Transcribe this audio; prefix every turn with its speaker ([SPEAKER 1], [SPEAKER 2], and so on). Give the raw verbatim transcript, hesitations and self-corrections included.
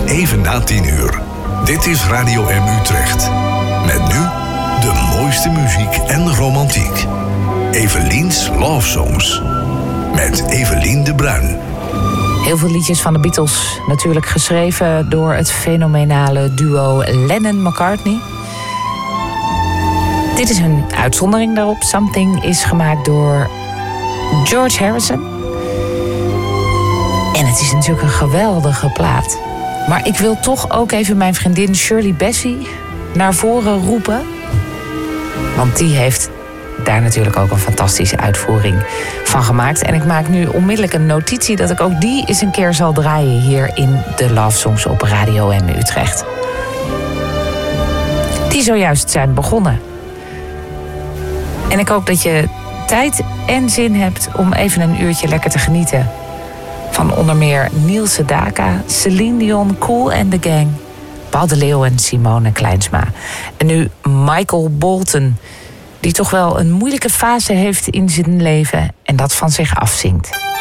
[SPEAKER 1] even na tien uur. Dit is Radio M Utrecht. Met nu de mooiste muziek en romantiek. Evelien's Love Songs. Met Evelien de Bruin.
[SPEAKER 2] Heel veel liedjes van de Beatles. Natuurlijk geschreven door het fenomenale duo Lennon-McCartney. Dit is een uitzondering daarop. Something is gemaakt door George Harrison. En het is natuurlijk een geweldige plaat. Maar ik wil toch ook even mijn vriendin Shirley Bassey naar voren roepen. Want die heeft daar natuurlijk ook een fantastische uitvoering van gemaakt. En ik maak nu onmiddellijk een notitie dat ik ook die eens een keer zal draaien hier in de Love Songs op Radio M Utrecht. Die zojuist zijn begonnen. En ik hoop dat je tijd en zin hebt om even een uurtje lekker te genieten van onder meer Niels Sedaka, Celine Dion, Kool and the Gang, Paul de Leeuw en Simone Kleinsma. En nu Michael Bolton, die toch wel een moeilijke fase heeft in zijn leven en dat van zich afzingt.